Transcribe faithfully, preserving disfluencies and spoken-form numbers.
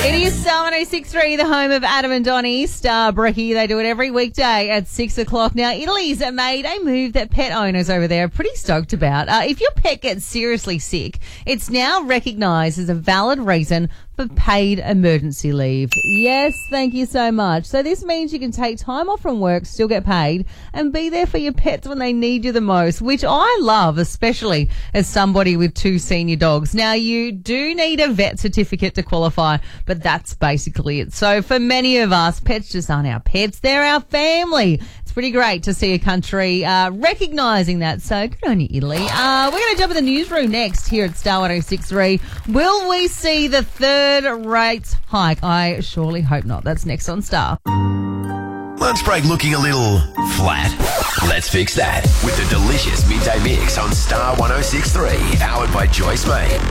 It is Star one oh six point three, the home of Adam and Donnie, Star Brekkie. They do it every weekday at six o'clock. Now, Italy's made a move that pet owners over there are pretty stoked about. Uh, if your pet gets seriously sick, it's now recognised as a valid reason for paid emergency leave. Yes, thank you so much. So this means you can take time off from work, still get paid, and be there for your pets when they need you the most, which I love, especially as somebody with two senior dogs. Now, you do need a vet certificate to qualify, but that's basically it. So for many of us, pets just aren't our pets, they're our family. It's pretty great to see a country uh, recognising that. So good on you, Italy. Uh, we're going to jump in the newsroom next here at Star one oh six point three. Will we see the third rates hike? I surely hope not. That's next on Star. Lunch break looking a little flat? Let's fix that with the delicious midday mix on Star one oh six point three, powered by Joyce Main.